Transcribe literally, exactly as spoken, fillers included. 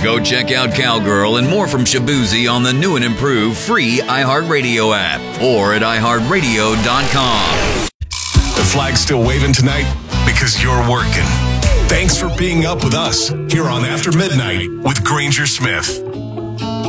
Go check out Cowgirl and more from Shabuzi on the new and improved free iHeartRadio app or at i heart radio dot com. The flag's still waving tonight because you're working. Thanks for being up with us here on After Midnight with Granger Smith.